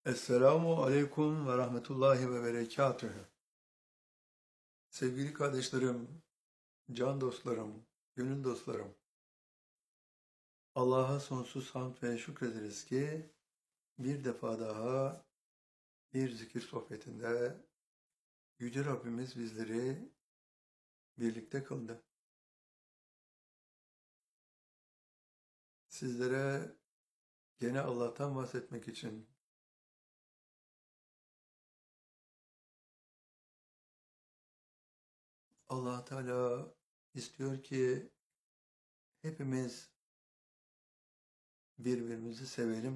Esselamu Aleyküm ve Rahmetullahi ve Berekatühü. Sevgili kardeşlerim, can dostlarım, gönül dostlarım. Allah'a sonsuz hamd ve şükrederiz ki bir defa daha bir zikir sohbetinde Yüce Rabbimiz bizleri birlikte kıldı. Sizlere gene Allah'tan bahsetmek için Allah Teala istiyor ki hepimiz birbirimizi sevelim.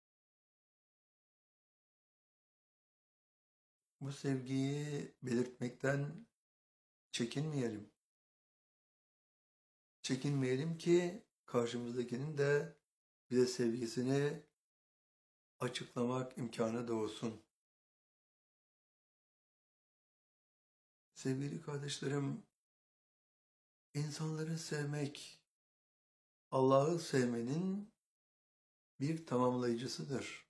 Bu sevgiyi belirtmekten çekinmeyelim. Çekinmeyelim ki karşımızdakinin de bize sevgisini açıklamak imkanı doğsun. Sevgili kardeşlerim, insanları sevmek, Allah'ı sevmenin bir tamamlayıcısıdır.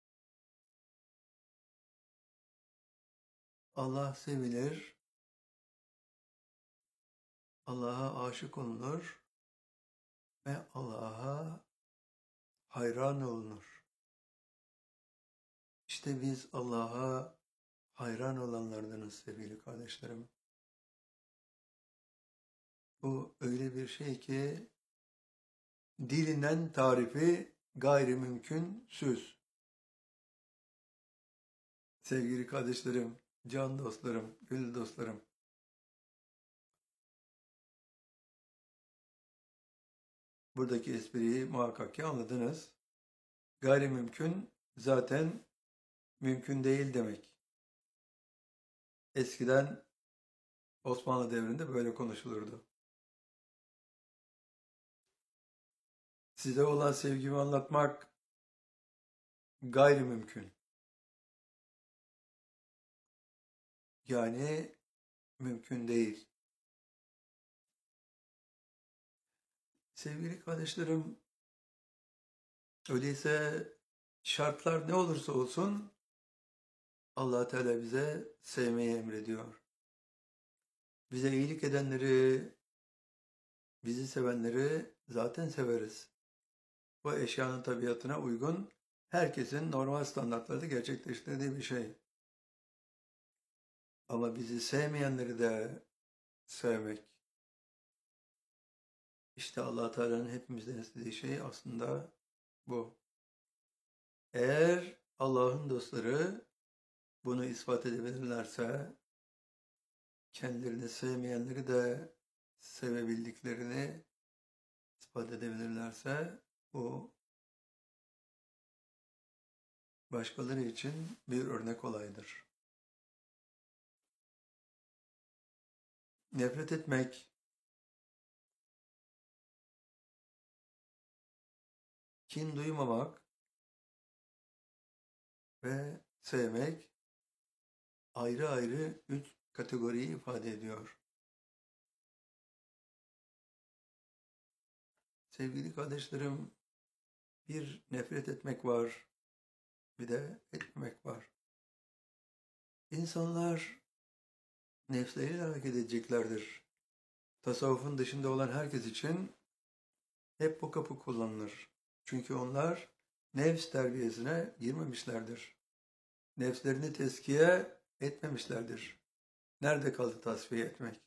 Allah sevilir, Allah'a aşık olunur ve Allah'a hayran olunur. İşte biz Allah'a hayran olanlardanız sevgili kardeşlerim. Bu öyle bir şey ki dilinden tarifi gayrimümkün süz. Sevgili kardeşlerim, can dostlarım, gönül dostlarım. Buradaki espriyi muhakkak ki anladınız. Gayrimümkün zaten mümkün değil demek. Eskiden Osmanlı devrinde böyle konuşulurdu. Size olan sevgimi anlatmak gayrimümkün. Yani mümkün değil. Sevgili kardeşlerim, öyleyse şartlar ne olursa olsun Allah Teala bize sevmeyi emrediyor. Bize iyilik edenleri, bizi sevenleri zaten severiz. Bu eşyanın tabiatına uygun herkesin normal standartlarda gerçekleştirdiği bir şey. Ama bizi sevmeyenleri de sevmek. İşte Allah Teala'nın hepimizden istediği şey aslında bu. Eğer Allah'ın dostları bunu ispat edebilirlerse, kendilerini sevmeyenleri de sevebildiklerini ispat edebilirlerse, bu başkaları için bir örnek olaydır. Nefret etmek, kin duymamak ve sevmek ayrı ayrı üç kategoriyi ifade ediyor. Sevgili kardeşlerim, bir nefret etmek var, bir de etmemek var. İnsanlar nefsleriyle hareket edeceklerdir. Tasavvufun dışında olan herkes için hep bu kapı kullanılır. Çünkü onlar nefs terbiyesine girmemişlerdir. Nefslerini tezkiye etmemişlerdir. Nerede kaldı tasfiye etmek?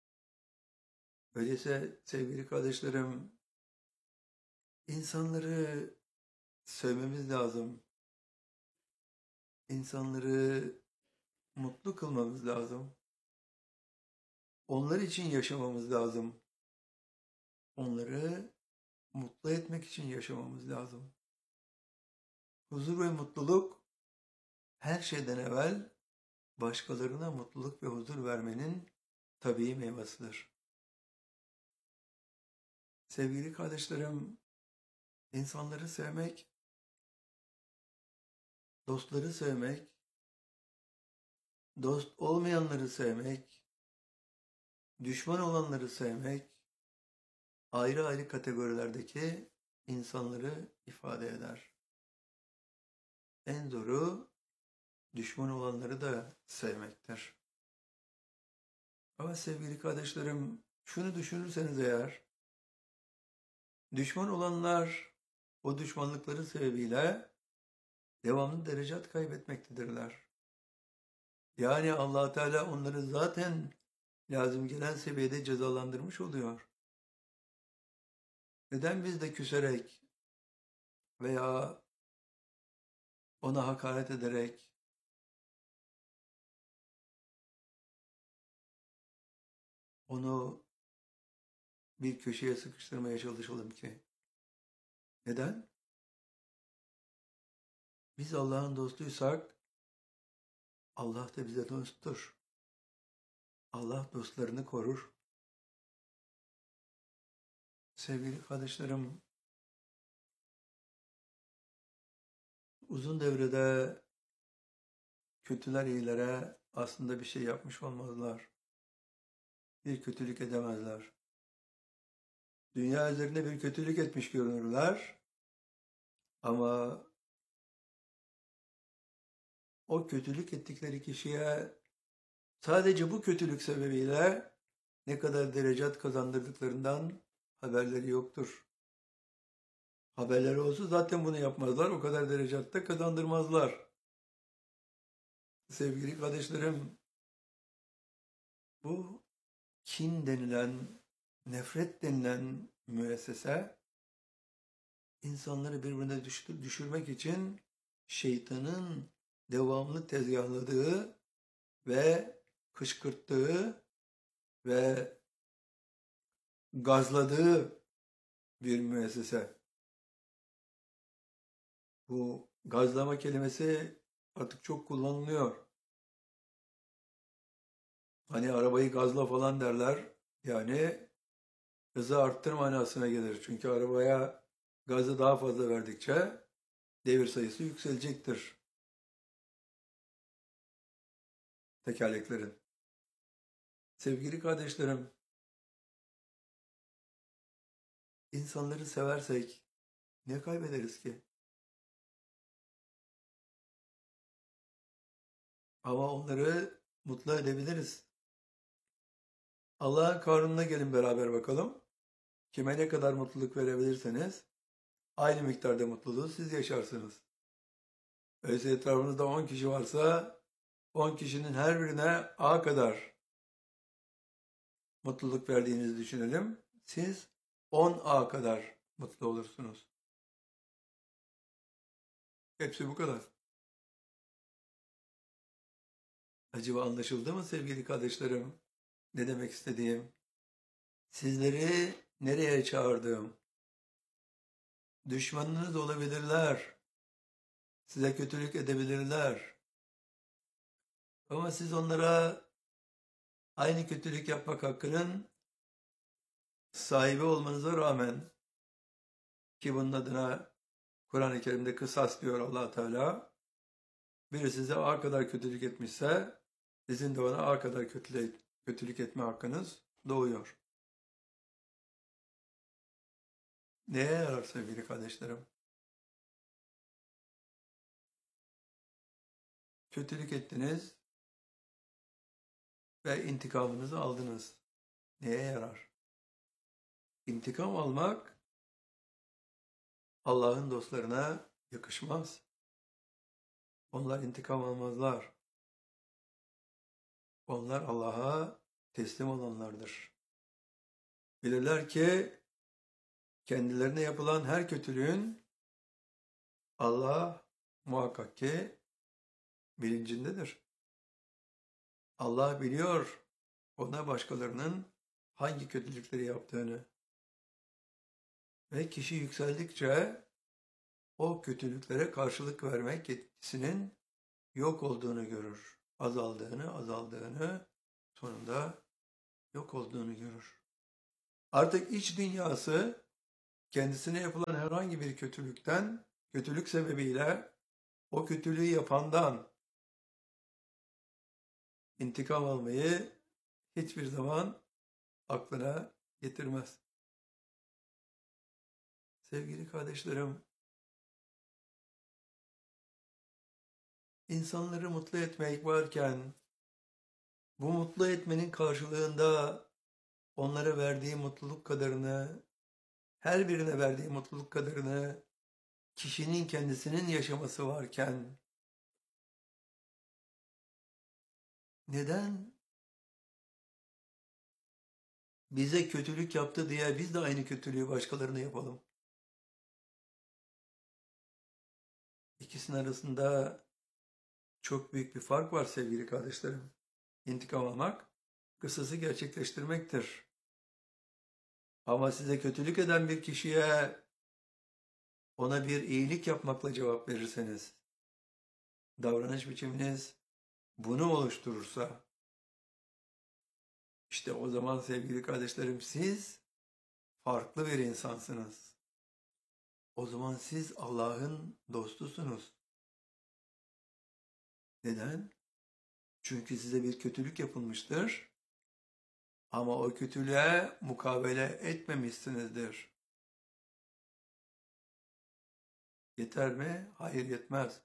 Öyleyse sevgili kardeşlerim, insanları sevmemiz lazım. İnsanları mutlu kılmamız lazım. Onlar için yaşamamız lazım. Onları mutlu etmek için yaşamamız lazım. Huzur ve mutluluk her şeyden evvel başkalarına mutluluk ve huzur vermenin tabii meyvasıdır. Sevgili kardeşlerim, insanları sevmek, dostları sevmek, dost olmayanları sevmek, düşman olanları sevmek, ayrı ayrı kategorilerdeki insanları ifade eder. en zoru düşman olanları da sevmektir. Ama sevgili kardeşlerim, şunu düşünürseniz eğer, düşman olanlar o düşmanlıkları sebebiyle devamlı derecat kaybetmektedirler. Yani Allah Teala onları zaten lazım gelen seviyede cezalandırmış oluyor. Neden biz de küserek veya ona hakaret ederek onu bir köşeye sıkıştırmaya çalışalım ki? Neden? Biz Allah'ın dostuysak Allah da bize dosttur. Allah dostlarını korur. Sevgili kardeşlerim, uzun devrede kötüler iyilere aslında bir şey yapmış olmazlar. Bir kötülük edemezler. Dünya üzerinde bir kötülük etmiş görünürler ama o kötülük ettikleri kişiye sadece bu kötülük sebebiyle ne kadar derecat kazandırdıklarından haberleri yoktur. Haberleri olsa zaten bunu yapmazlar, o kadar derecatta kazandırmazlar. Sevgili kardeşlerim, bu kin denilen, nefret denilen müessese insanları birbirine düşürmek için şeytanın devamlı tezgahladığı ve kışkırttığı ve gazladığı bir müessese. Bu gazlama kelimesi artık çok kullanılıyor. Hani arabayı gazla falan derler. Yani hızı arttır manasına gelir. Çünkü arabaya gazı daha fazla verdikçe devir sayısı yükselecektir tekerleklerin. Sevgili kardeşlerim, insanları seversek ne kaybederiz ki? Ama onları mutlu edebiliriz. Allah'ın kanununa gelin beraber bakalım. Kime ne kadar mutluluk verebilirseniz aynı miktarda mutluluğu siz yaşarsınız. Öyleyse etrafınızda 10 kişi varsa 10 kişinin her birine A kadar mutluluk verdiğinizi düşünelim. Siz 10A kadar mutlu olursunuz. Hepsi bu kadar. Acaba anlaşıldı mı sevgili kardeşlerim? Ne demek istediğim? Sizleri nereye çağırdığım? Düşmanınız olabilirler. Size kötülük edebilirler. Ama siz onlara aynı kötülük yapmak hakkının sahibi olmanıza rağmen, ki bunun adına Kur'an-ı Kerim'de kısas diyor Allah Teala. Biri size A kadar kötülük etmişse sizin de ona A kadar kötülük etme hakkınız doğuyor. Neye yarar sevgili kardeşlerim? Kötülük ettiniz ve intikamınızı aldınız. Neye yarar? İntikam almak Allah'ın dostlarına yakışmaz. Onlar intikam almazlar. Onlar Allah'a teslim olanlardır. Bilirler ki kendilerine yapılan her kötülüğün Allah muhakkak ki bilincindedir. Allah biliyor ona başkalarının hangi kötülükleri yaptığını. Ve kişi yükseldikçe o kötülüklere karşılık vermek yetkisinin yok olduğunu görür. Azaldığını, sonunda yok olduğunu görür. Artık iç dünyası kendisine yapılan herhangi bir kötülükten, kötülük sebebiyle o kötülüğü yapandan intikam almayı hiçbir zaman aklına getirmez. Sevgili kardeşlerim, insanları mutlu etmek varken, bu mutlu etmenin karşılığında onlara verdiği mutluluk kadarını, her birine verdiği mutluluk kadarını kişinin kendisinin yaşaması varken, neden bize kötülük yaptı diye biz de aynı kötülüğü başkalarına yapalım? İkisinin arasında çok büyük bir fark var sevgili kardeşlerim. İntikam almak, kısası gerçekleştirmektir. Ama size kötülük eden bir kişiye ona bir iyilik yapmakla cevap verirseniz, davranış biçiminiz bunu oluşturursa, işte o zaman sevgili kardeşlerim siz farklı bir insansınız. O zaman siz Allah'ın dostusunuz. Neden? Çünkü size bir kötülük yapılmıştır ama o kötülüğe mukabele etmemişsinizdir. Yeter mi? Hayır, yetmez.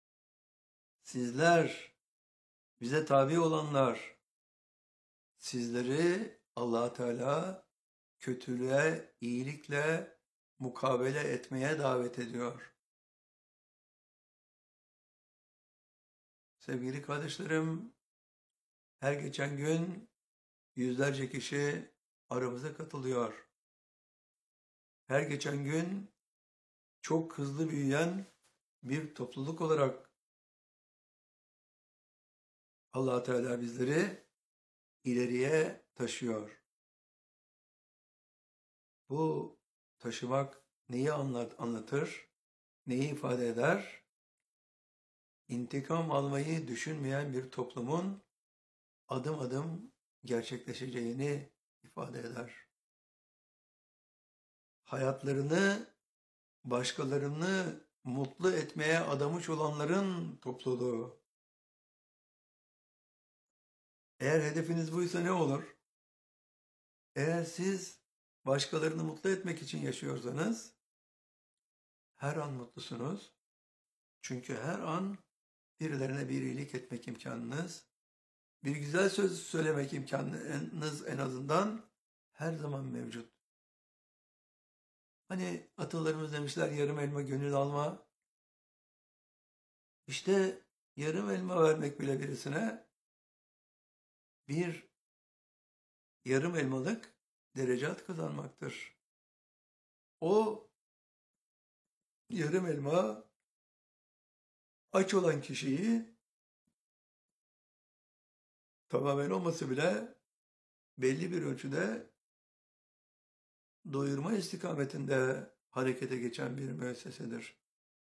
Sizler, bize tabi olanlar, sizleri Allah Teala kötülüğe iyilikle mukabele etmeye davet ediyor. Sevgili kardeşlerim, her geçen gün yüzlerce kişi aramıza katılıyor. Her geçen gün çok hızlı büyüyen bir topluluk olarak Allah Teala bizleri ileriye taşıyor. Bu taşımak neyi anlatır, neyi ifade eder? İntikam almayı düşünmeyen bir toplumun adım adım gerçekleşeceğini ifade eder. Hayatlarını başkalarını mutlu etmeye adamış olanların topluluğu. Eğer hedefiniz buysa ne olur? Eğer siz başkalarını mutlu etmek için yaşıyorsanız her an mutlusunuz. Çünkü her an birilerine bir iyilik etmek imkanınız, bir güzel söz söylemek imkanınız en azından her zaman mevcut. Hani atalarımız demişler yarım elma gönül alma. İşte yarım elma vermek bile birisine bir yarım elmalık derecat kazanmaktır. O yarım elma aç olan kişiyi tamamen olmasa bile belli bir ölçüde doyurma istikametinde harekete geçen bir müessesedir.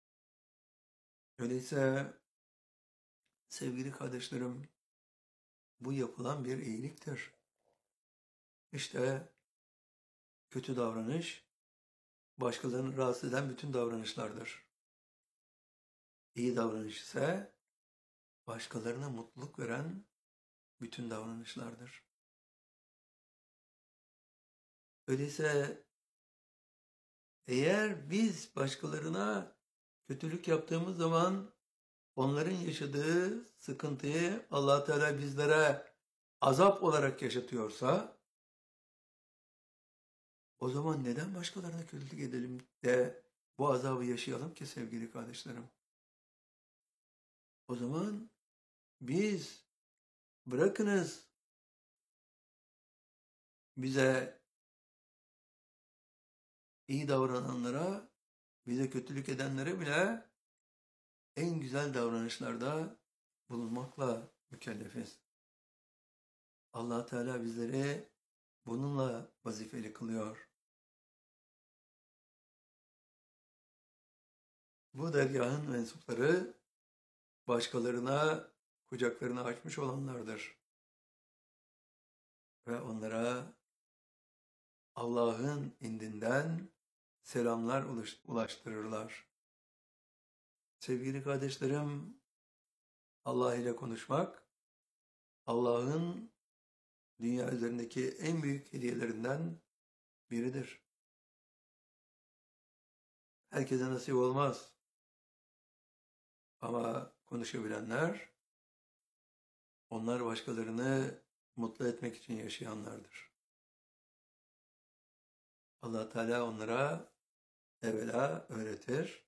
Öyleyse sevgili kardeşlerim, bu yapılan bir iyiliktir. İşte kötü davranış, başkalarını rahatsız eden bütün davranışlardır. İyi davranış ise başkalarına mutluluk veren bütün davranışlardır. Öyleyse eğer biz başkalarına kötülük yaptığımız zaman onların yaşadığı sıkıntıyı Allah Teala bizlere azap olarak yaşatıyorsa o zaman neden başkalarına kötülük edelim de bu azabı yaşayalım ki sevgili kardeşlerim? O zaman biz bırakınız bize iyi davrananlara, bize kötülük edenlere bile en güzel davranışlarda bulunmakla mükellefiz. Allah Teala bizleri bununla vazifeli kılıyor. Bu dergahın mensupları başkalarına kucaklarını açmış olanlardır. Ve onlara Allah'ın indinden selamlar ulaştırırlar. Sevgili kardeşlerim, Allah ile konuşmak, Allah'ın dünya üzerindeki en büyük hediyelerinden biridir. Herkese nasip olmaz. Ama konuşabilenler, onlar başkalarını mutlu etmek için yaşayanlardır. Allah Teala onlara evvela öğretir,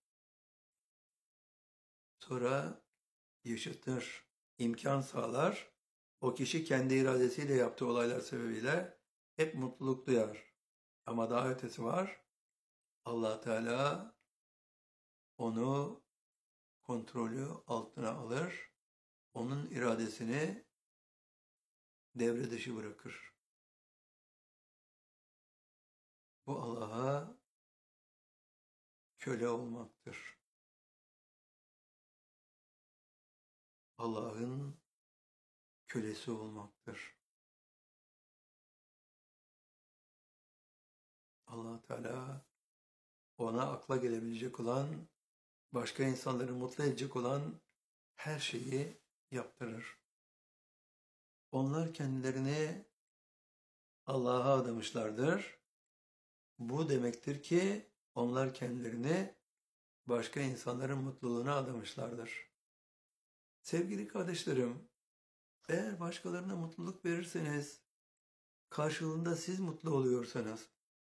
sonra yaşatır, imkan sağlar. O kişi kendi iradesiyle yaptığı olaylar sebebiyle hep mutluluk duyar. Ama daha ötesi var. Allah Teala onu kontrolü altına alır. Onun iradesini devre dışı bırakır. Bu Allah'a köle olmaktır. Allah'ın kölesi olmaktır. Allah Teala ona akla gelebilecek olan, başka insanları mutlu edecek olan her şeyi yaptırır. Onlar kendilerini Allah'a adamışlardır. Bu demektir ki onlar kendilerini başka insanların mutluluğuna adamışlardır. Sevgili kardeşlerim, eğer başkalarına mutluluk verirseniz, karşılığında siz mutlu oluyorsanız,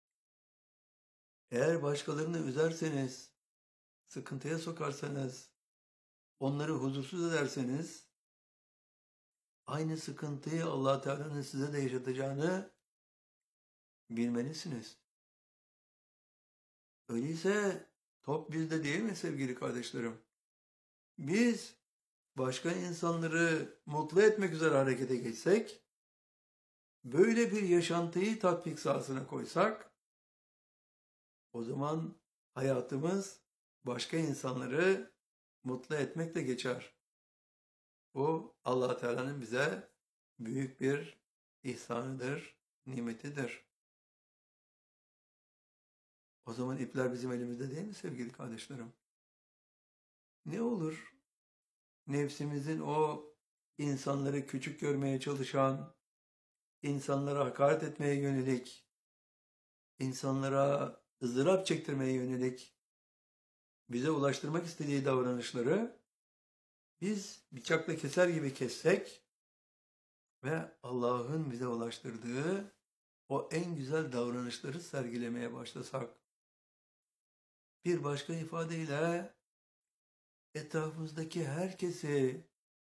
eğer başkalarını üzerseniz, sıkıntıya sokarsanız, onları huzursuz ederseniz, aynı sıkıntıyı Allah Teala'nın size de yaşatacağını bilmelisiniz. Öyleyse top bizde değil mi sevgili kardeşlerim? Biz başka insanları mutlu etmek üzere harekete geçsek, böyle bir yaşantıyı tatbik sahasına koysak, o zaman hayatımız başka insanları mutlu etmekle geçer. Bu Allah Teala'nın bize büyük bir ihsanıdır, nimetidir. O zaman ipler bizim elimizde değil mi sevgili kardeşlerim? Ne olur nefsimizin o insanları küçük görmeye çalışan, insanlara hakaret etmeye yönelik, insanlara ızdırap çektirmeye yönelik bize ulaştırmak istediği davranışları biz bıçakla keser gibi kessek ve Allah'ın bize ulaştırdığı o en güzel davranışları sergilemeye başlasak, bir başka ifadeyle etrafımızdaki herkesi,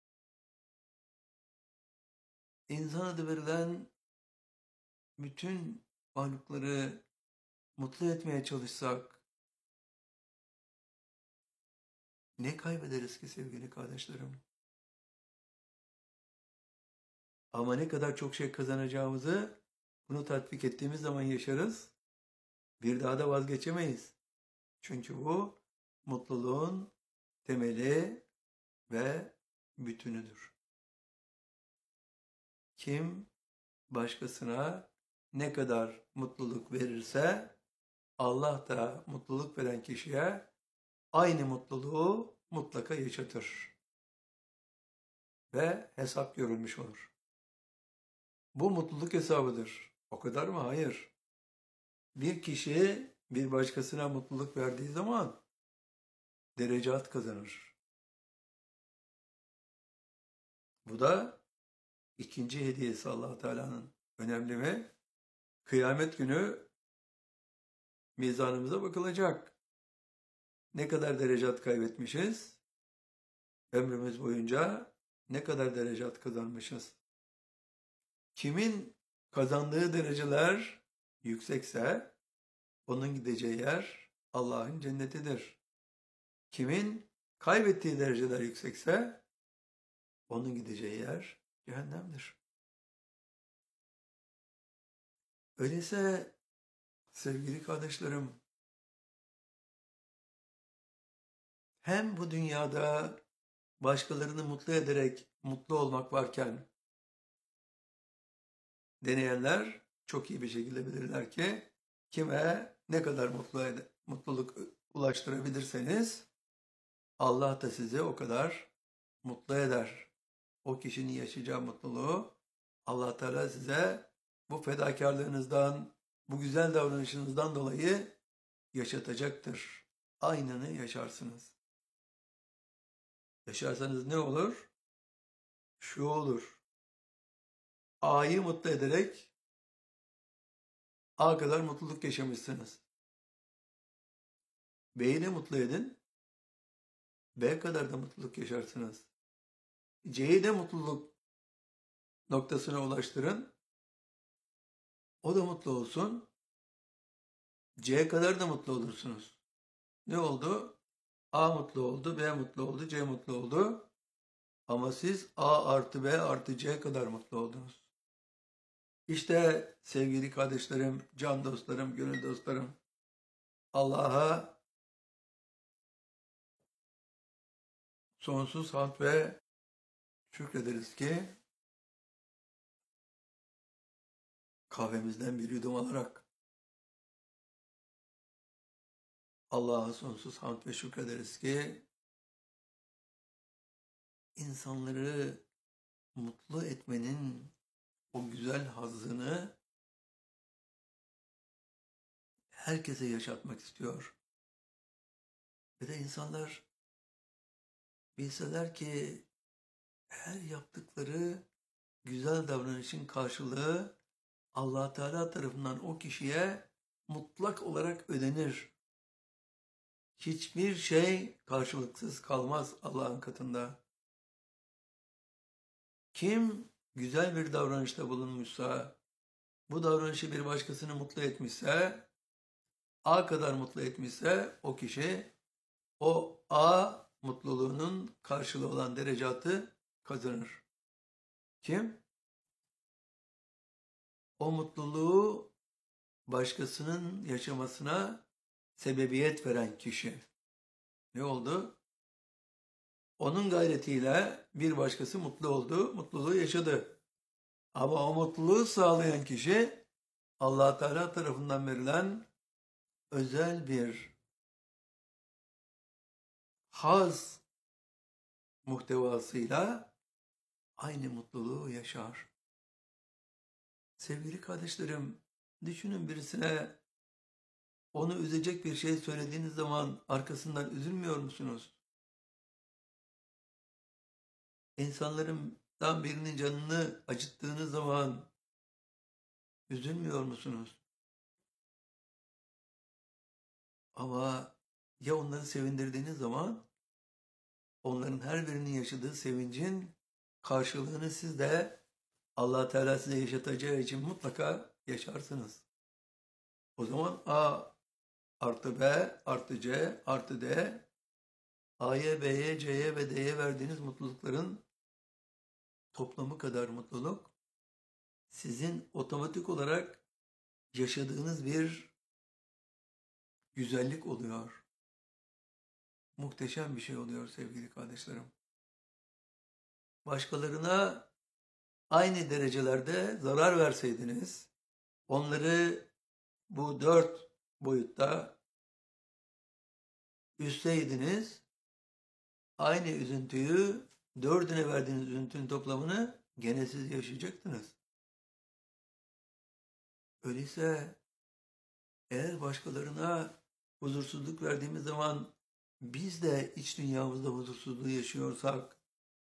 insan adı verilen bütün varlıkları mutlu etmeye çalışsak, ne kaybederiz ki sevgili kardeşlerim? Ama ne kadar çok şey kazanacağımızı bunu tatbik ettiğimiz zaman yaşarız. Bir daha da vazgeçemeyiz. Çünkü bu mutluluğun temeli ve bütünüdür. Kim başkasına ne kadar mutluluk verirse Allah da mutluluk veren kişiye aynı mutluluğu mutlaka yaşatır ve hesap görülmüş olur. Bu mutluluk hesabıdır. O kadar mı? Hayır. Bir kişi bir başkasına mutluluk verdiği zaman derecat kazanır. Bu da ikinci hediyesi Allah Teala'nın. Önemli mi? Kıyamet günü mizanımıza bakılacak. Ne kadar derecat kaybetmişiz? Ömrümüz boyunca ne kadar derecat kazanmışız? Kimin kazandığı dereceler yüksekse onun gideceği yer Allah'ın cennetidir. Kimin kaybettiği dereceler yüksekse onun gideceği yer cehennemdir. Öyleyse sevgili kardeşlerim, hem bu dünyada başkalarını mutlu ederek mutlu olmak varken deneyenler çok iyi bir şekilde bilirler ki kime ne kadar mutluluk ulaştırabilirseniz Allah da sizi o kadar mutlu eder. O kişinin yaşayacağı mutluluğu Allah Teala size bu fedakarlığınızdan, bu güzel davranışınızdan dolayı yaşatacaktır. Aynını yaşarsınız. yaşarsanız ne olur? Şu olur. A'yı mutlu ederek A kadar mutluluk yaşamışsınız. B'yi de mutlu edin. B kadar da mutluluk yaşarsınız. C'yi de mutluluk noktasına ulaştırın. O da mutlu olsun. C kadar da mutlu olursunuz. Ne oldu? A mutlu oldu, B mutlu oldu, C mutlu oldu. Ama siz A artı B artı C kadar mutlu oldunuz. İşte sevgili kardeşlerim, can dostlarım, gönül dostlarım, Allah'a sonsuz hamd ve şükrederiz ki kahvemizden bir yudum alarak Allah'a sonsuz hamd ve şükrederiz ki insanları mutlu etmenin o güzel hazzını herkese yaşatmak istiyor. Ve de insanlar bilseler ki her yaptıkları güzel davranışın karşılığı Allah Teala tarafından o kişiye mutlak olarak ödenir. Hiçbir şey karşılıksız kalmaz Allah'ın katında. Kim güzel bir davranışta bulunmuşsa, bu davranışı bir başkasını mutlu etmişse, A kadar mutlu etmişse o kişi o A mutluluğunun karşılığı olan derecatı kazanır. Kim? O mutluluğu başkasının yaşamasına sebebiyet veren kişi. Ne oldu? Onun gayretiyle bir başkası mutlu oldu, mutluluğu yaşadı. Ama o mutluluğu sağlayan kişi Allah Teala tarafından verilen özel bir haz muhtevasıyla aynı mutluluğu yaşar. Sevgili kardeşlerim, düşünün birisine onu üzecek bir şey söylediğiniz zaman arkasından üzülmüyor musunuz? İnsanlardan birinin canını acıttığınız zaman üzülmüyor musunuz? Ama ya onları sevindirdiğiniz zaman onların her birinin yaşadığı sevincin karşılığını siz de Allah Teala size yaşatacağı için mutlaka yaşarsınız. O zaman A artı B artı C artı D, A'ya, B'ye, C'ye ve D'ye verdiğiniz mutlulukların toplamı kadar mutluluk sizin otomatik olarak yaşadığınız bir güzellik oluyor. Muhteşem bir şey oluyor sevgili kardeşlerim. Başkalarına aynı derecelerde zarar verseydiniz, onları bu 4 boyutta üzseydiniz, aynı üzüntüyü, 4'üne verdiğiniz üzüntünün toplamını gene siz yaşayacaktınız. Öyleyse eğer başkalarına huzursuzluk verdiğimiz zaman biz de iç dünyamızda huzursuzluğu yaşıyorsak,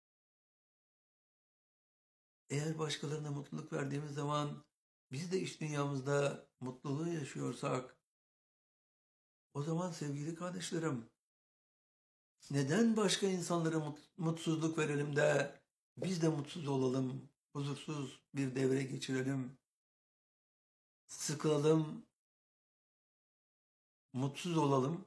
eğer başkalarına mutluluk verdiğimiz zaman biz de iç dünyamızda mutluluğu yaşıyorsak, o zaman sevgili kardeşlerim, neden başka insanlara mutsuzluk verelim de biz de mutsuz olalım, huzursuz bir devre geçirelim, sıkılalım, mutsuz olalım?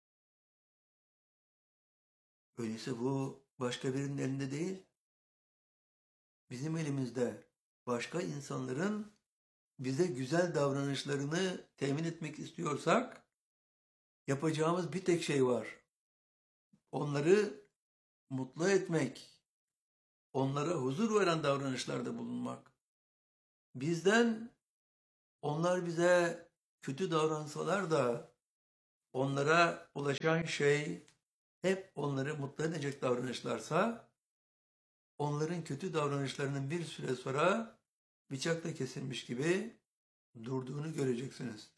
Öyleyse bu başka birinin elinde değil, bizim elimizde. Başka insanların bize güzel davranışlarını temin etmek istiyorsak yapacağımız bir tek şey var. Onları mutlu etmek, onlara huzur veren davranışlarda bulunmak. Bizden onlar bize kötü davransalar da onlara ulaşan şey hep onları mutlu edecek davranışlarsa, onların kötü davranışlarının bir süre sonra bıçakla kesilmiş gibi durduğunu göreceksiniz.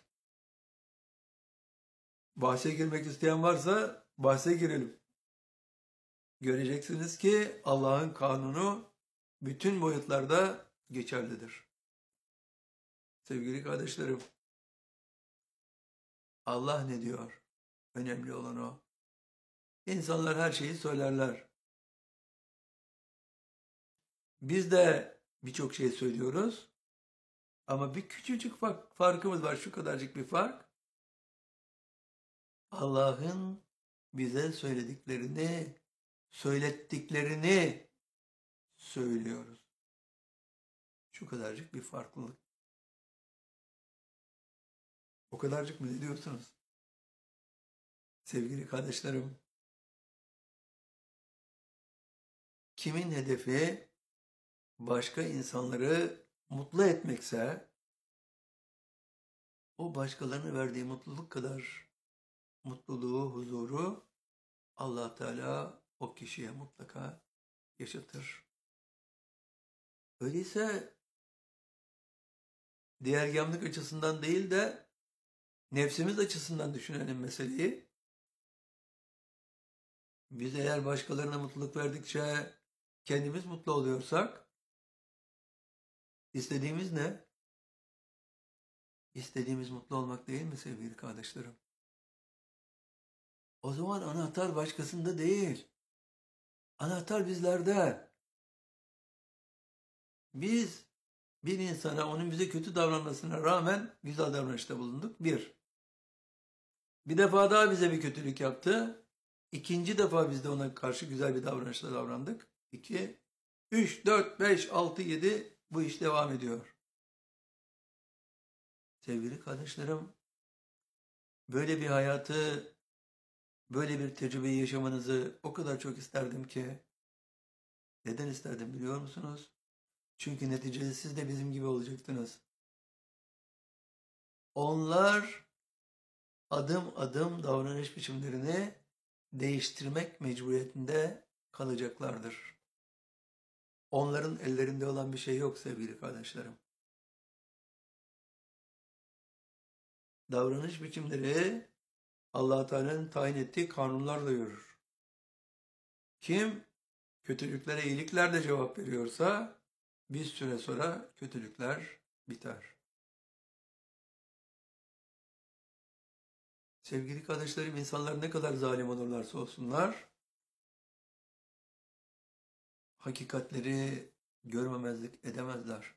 Bahse girmek isteyen varsa bahse girelim. Göreceksiniz ki Allah'ın kanunu bütün boyutlarda geçerlidir. Sevgili kardeşlerim, Allah ne diyor? Önemli olan o. İnsanlar her şeyi söylerler. Biz de birçok şey söylüyoruz. Ama bir küçücük farkımız var. Şu kadarcık bir fark. Allah'ın bize söylettiklerini söylüyoruz. Şu kadarcık bir farklılık. O kadarcık mı ne diyorsunuz? Sevgili kardeşlerim, kimin hedefi başka insanları mutlu etmekse, o başkalarına verdiği mutluluk kadar mutluluğu, huzuru Allah Teala o kişiye mutlaka yaşatır. Öyleyse diğergamlık açısından değil de nefsimiz açısından düşünelim meseleyi. Biz eğer başkalarına mutluluk verdikçe kendimiz mutlu oluyorsak istediğimiz ne? İstediğimiz mutlu olmak değil mi sevgili kardeşlerim? O zaman anahtar başkasında değil. Anahtar bizlerde. Biz bir insana onun bize kötü davranmasına rağmen güzel davranışta bulunduk. Bir defa daha bize bir kötülük yaptı. İkinci defa biz de ona karşı güzel bir davranışla davrandık. 2, 3, 4, 5, 6, 7 bu iş devam ediyor. Sevgili kardeşlerim, böyle bir hayatı, böyle bir tecrübeyi yaşamanızı o kadar çok isterdim ki. Neden isterdim biliyor musunuz? Çünkü neticede siz de bizim gibi olacaktınız. Onlar adım adım davranış biçimlerini değiştirmek mecburiyetinde kalacaklardır. Onların ellerinde olan bir şey yok sevgili kardeşlerim. Davranış biçimleri Allah Teala'nın tayin ettiği kanunlarla yürür. Kim kötülüklere iyiliklerle cevap veriyorsa bir süre sonra kötülükler biter. Sevgili kardeşlerim, insanlar ne kadar zalim olurlarsa olsunlar, hakikatleri görmemezlik edemezler.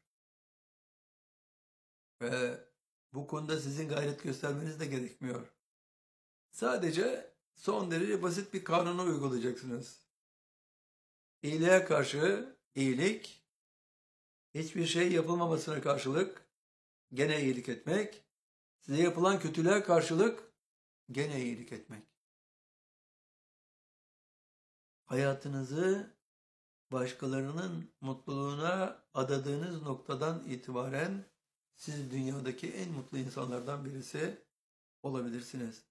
Ve bu konuda sizin gayret göstermeniz de gerekmiyor. Sadece son derece basit bir kanunu uygulayacaksınız. İyiliğe karşı iyilik, hiçbir şey yapılmamasına karşılık gene iyilik etmek, size yapılan kötülüğe karşılık gene iyilik etmek. Hayatınızı başkalarının mutluluğuna adadığınız noktadan itibaren siz dünyadaki en mutlu insanlardan birisi olabilirsiniz.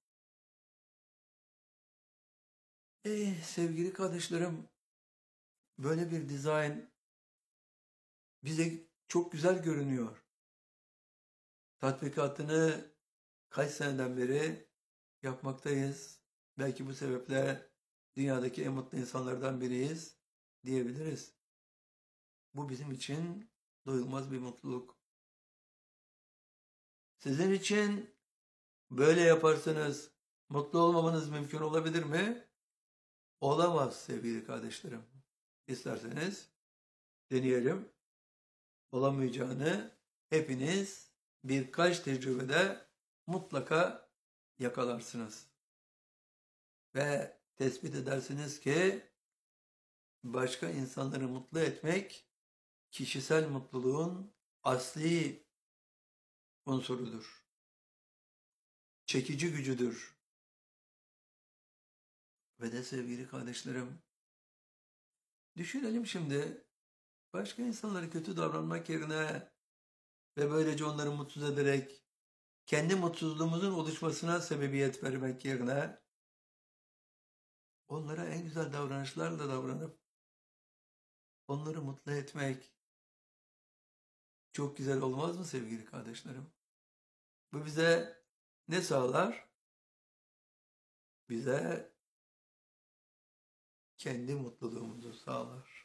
Sevgili kardeşlerim, böyle bir dizayn bize çok güzel görünüyor. Tatbikatını kaç seneden beri yapmaktayız. Belki bu sebeple dünyadaki en mutlu insanlardan biriyiz diyebiliriz. Bu bizim için doyulmaz bir mutluluk. Sizin için böyle yaparsanız mutlu olmamanız mümkün olabilir mi? Olamaz sevgili kardeşlerim. İsterseniz deneyelim. Olamayacağını hepiniz birkaç tecrübede mutlaka yakalarsınız. Ve tespit edersiniz ki başka insanları mutlu etmek kişisel mutluluğun asli unsurudur. Çekici gücüdür. Ve de sevgili kardeşlerim, düşünelim şimdi, başka insanlara kötü davranmak yerine ve böylece onları mutsuz ederek kendi mutsuzluğumuzun oluşmasına sebebiyet vermek yerine onlara en güzel davranışlarla davranıp onları mutlu etmek çok güzel olmaz mı sevgili kardeşlerim? Bu bize ne sağlar? Bize kendi mutluluğumuzu sağlar.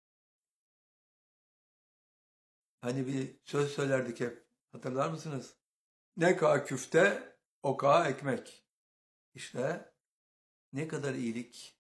Hani bir söz söylerdik hep, hatırlar mısınız? Ne kadar küfte, o kadar ekmek. İşte ne kadar iyilik,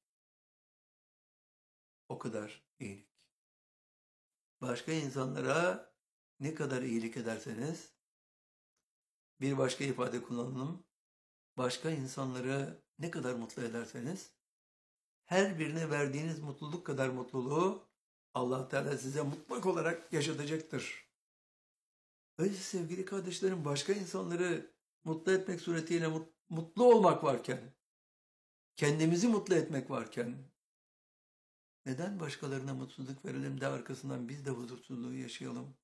o kadar iyilik. Başka insanlara ne kadar iyilik ederseniz, bir başka ifade kullanalım, başka insanları ne kadar mutlu ederseniz, her birine verdiğiniz mutluluk kadar mutluluğu Allah Teala size mutlak olarak yaşatacaktır. Öyleyse sevgili kardeşlerim, başka insanları mutlu etmek suretiyle mutlu olmak varken, kendimizi mutlu etmek varken, neden başkalarına mutsuzluk verelim de arkasından biz de huzursuzluğu yaşayalım?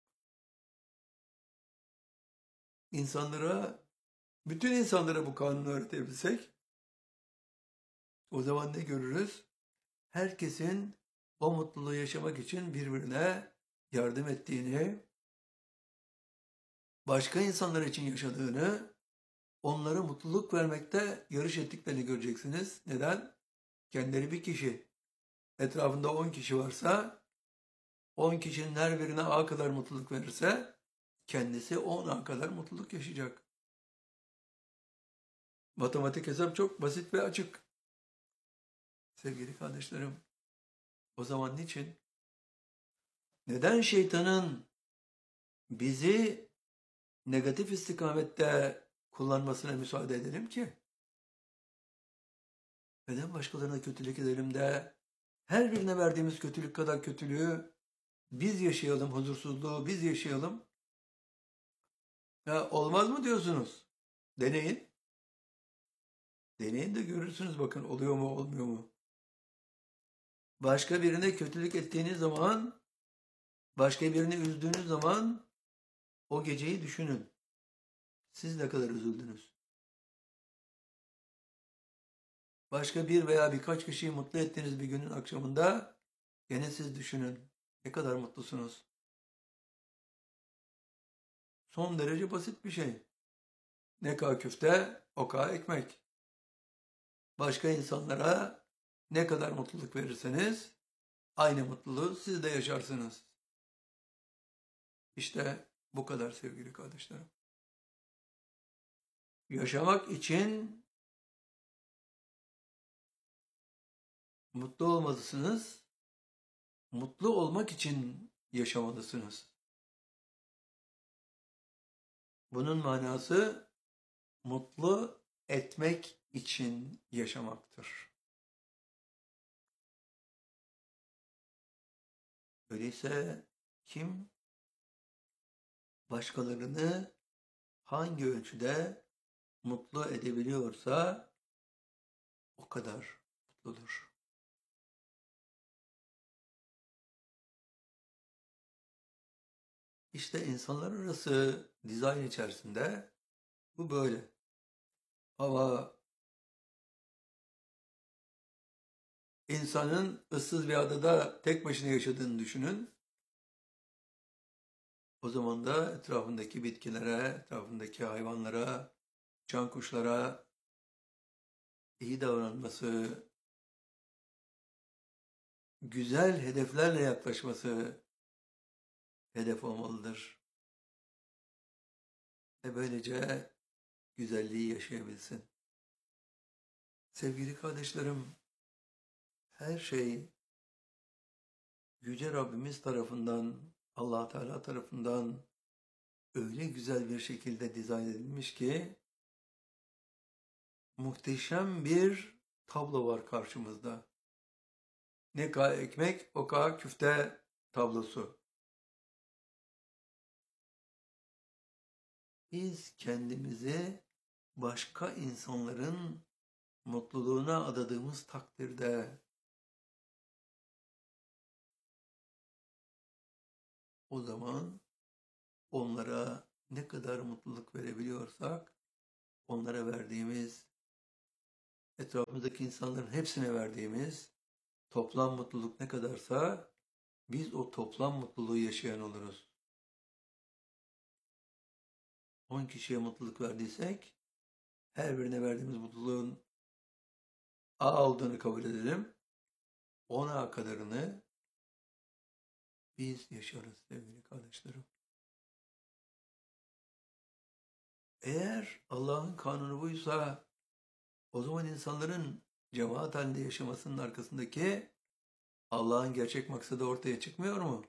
Bütün insanlara bu kanunu öğretebilsek, o zaman ne görürüz? Herkesin o mutluluğu yaşamak için birbirine yardım ettiğini, başka insanlar için yaşadığını, onlara mutluluk vermekte yarış ettiklerini göreceksiniz. Neden? Kendileri bir kişi, etrafında 10 kişi varsa, 10 kişinin her birine A kadar mutluluk verirse, kendisi 10 A kadar mutluluk yaşayacak. Matematik hesap çok basit ve açık. Sevgili kardeşlerim, o zaman niçin? Neden şeytanın bizi negatif istikamette kullanmasına müsaade edelim ki? Neden başkalarına kötülük edelim de her birine verdiğimiz kötülük kadar kötülüğü biz yaşayalım, huzursuzluğu biz yaşayalım? Ya olmaz mı diyorsunuz? Deneyin. Deneyin de görürsünüz bakın oluyor mu olmuyor mu? Başka birine kötülük ettiğiniz zaman, başka birini üzdüğünüz zaman o geceyi düşünün. Siz ne kadar üzüldünüz? Başka bir veya birkaç kişiyi mutlu ettiğiniz bir günün akşamında gene siz düşünün. Ne kadar mutlusunuz? Son derece basit bir şey. Ne kadar küfte, o kadar ekmek. Başka insanlara ne kadar mutluluk verirseniz aynı mutluluğu siz de yaşarsınız. İşte bu kadar sevgili kardeşlerim. Yaşamak için mutlu olmalısınız. Mutlu olmak için yaşamalısınız. Bunun manası mutlu etmek için yaşamaktır. Öyleyse kim başkalarını hangi ölçüde mutlu edebiliyorsa o kadar mutludur. İşte insanlar arası dizayn içerisinde bu böyle. Ama insanın ıssız bir adada tek başına yaşadığını düşünün. O zaman da etrafındaki bitkilere, etrafındaki hayvanlara, uçan kuşlara iyi davranması, güzel hedeflerle yaklaşması hedef olmalıdır. Ve böylece güzelliği yaşayabilsin. Sevgili kardeşlerim, her şey Yüce Rabbimiz tarafından, Allah Teala tarafından öyle güzel bir şekilde dizayn edilmiş ki muhteşem bir tablo var karşımızda. Ne kadar ekmek, o kadar küfte tablosu. Biz kendimizi başka insanların mutluluğuna adadığımız takdirde o zaman onlara ne kadar mutluluk verebiliyorsak onlara verdiğimiz, etrafımızdaki insanların hepsine verdiğimiz toplam mutluluk ne kadarsa biz o toplam mutluluğu yaşayan oluruz. 10 kişiye mutluluk verdiysek her birine verdiğimiz mutluluğun A olduğunu kabul edelim. 10'a kadarını biz yaşarız sevgili kardeşlerim. Eğer Allah'ın kanunu buysa o zaman insanların cemaat halinde yaşamasının arkasındaki Allah'ın gerçek maksadı ortaya çıkmıyor mu?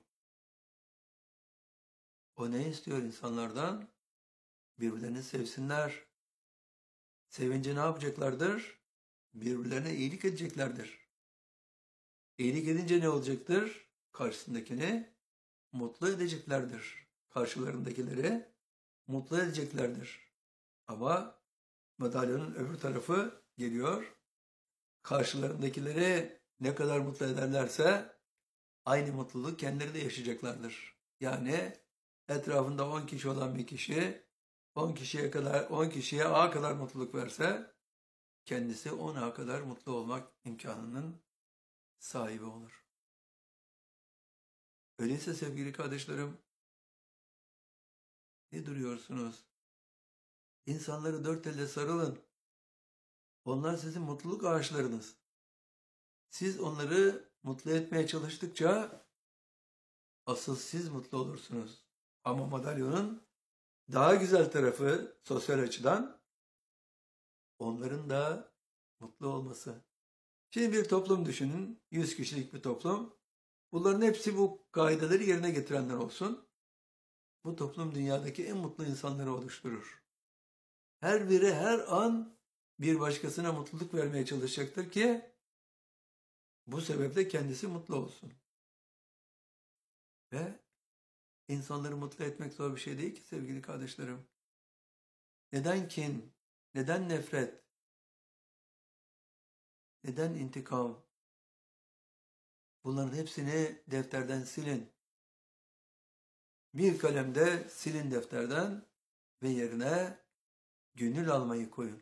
O ne istiyor insanlardan? Birbirlerini sevsinler. Sevince ne yapacaklardır? Birbirlerine iyilik edeceklerdir. İyilik edince ne olacaktır? Karşısındakini mutlu edeceklerdir. Karşılarındakileri mutlu edeceklerdir. Ama madalyonun öbür tarafı geliyor. Karşılarındakileri ne kadar mutlu ederlerse aynı mutluluk kendileri de yaşayacaklardır. Yani etrafında 10 kişi olan bir kişi 10 kişiye A kadar mutluluk verse kendisi 10 A kadar mutlu olmak imkanının sahibi olur. Öyleyse sevgili kardeşlerim, ne duruyorsunuz? İnsanları dört elle sarılın. Onlar sizin mutluluk ağaçlarınız. Siz onları mutlu etmeye çalıştıkça asıl siz mutlu olursunuz. Ama madalyonun daha güzel tarafı sosyal açıdan onların da mutlu olması. Şimdi bir toplum düşünün. 100 kişilik bir toplum. Bunların hepsi bu kaideleri yerine getirenler olsun. Bu toplum dünyadaki en mutlu insanları oluşturur. Her biri her an bir başkasına mutluluk vermeye çalışacaktır ki bu sebeple kendisi mutlu olsun. Ve insanları mutlu etmek zor bir şey değil ki sevgili kardeşlerim. Neden kin? Neden nefret? Neden intikam? Bunların hepsini defterden silin. Bir kalemde silin defterden ve yerine gönül almayı koyun.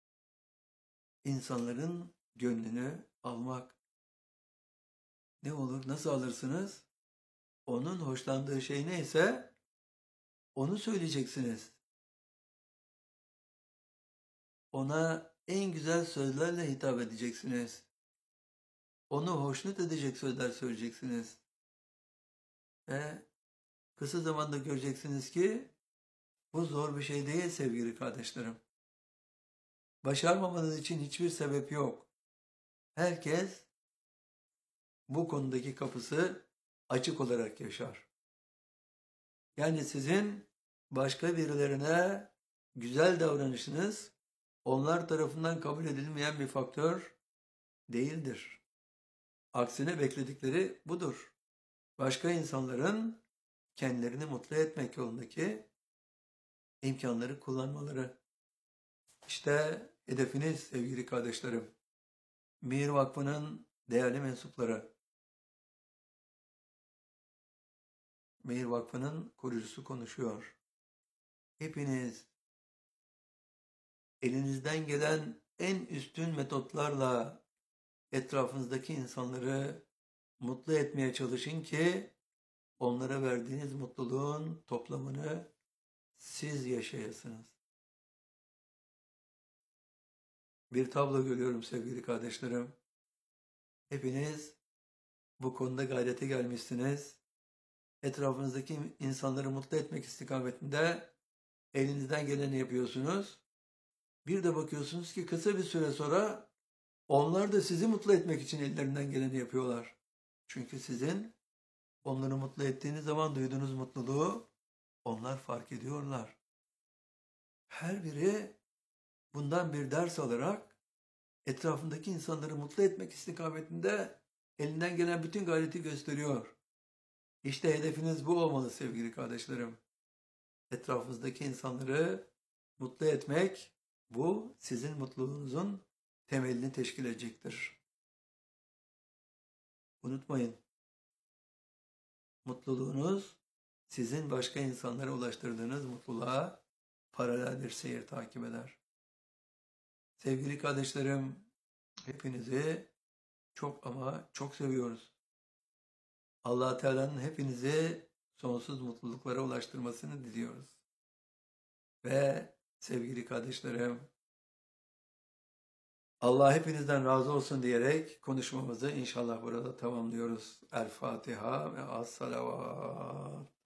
İnsanların gönlünü almak. Ne olur, nasıl alırsınız? Onun hoşlandığı şey neyse onu söyleyeceksiniz. Ona en güzel sözlerle hitap edeceksiniz. Onu hoşnut edecek sözler söyleyeceksiniz. Ve kısa zamanda göreceksiniz ki bu zor bir şey değil sevgili kardeşlerim. Başarmamanız için hiçbir sebep yok. Herkes bu konudaki kapısı açık olarak yaşar. Yani sizin başka birilerine güzel davranışınız onlar tarafından kabul edilmeyen bir faktör değildir. Aksine bekledikleri budur. Başka insanların kendilerini mutlu etmek yolundaki imkanları kullanmaları. İşte hedefiniz sevgili kardeşlerim. Mir Vakfı'nın değerli mensupları. Mir Vakfı'nın kurucusu konuşuyor. Hepiniz elinizden gelen en üstün metotlarla etrafınızdaki insanları mutlu etmeye çalışın ki onlara verdiğiniz mutluluğun toplamını siz yaşayasınız. Bir tablo görüyorum sevgili kardeşlerim. Hepiniz bu konuda gayrete gelmişsiniz. Etrafınızdaki insanları mutlu etmek istikametinde elinizden geleni yapıyorsunuz. Bir de bakıyorsunuz ki kısa bir süre sonra onlar da sizi mutlu etmek için ellerinden geleni yapıyorlar. Çünkü sizin onları mutlu ettiğiniz zaman duyduğunuz mutluluğu onlar fark ediyorlar. Her biri bundan bir ders alarak etrafındaki insanları mutlu etmek istikametinde elinden gelen bütün gayreti gösteriyor. İşte hedefiniz bu olmalı sevgili kardeşlerim. Etrafınızdaki insanları mutlu etmek, bu sizin mutluluğunuzun temelini teşkil edecektir. Unutmayın, mutluluğunuz sizin başka insanlara ulaştırdığınız mutluluğa paralel bir seyir takip eder. Sevgili kardeşlerim, hepinizi çok ama çok seviyoruz. Allah Teala'nın hepinizi sonsuz mutluluklara ulaştırmasını diliyoruz. Ve sevgili kardeşlerim, Allah hepinizden razı olsun diyerek konuşmamızı inşallah burada tamamlıyoruz. El Fatiha ve as salavat.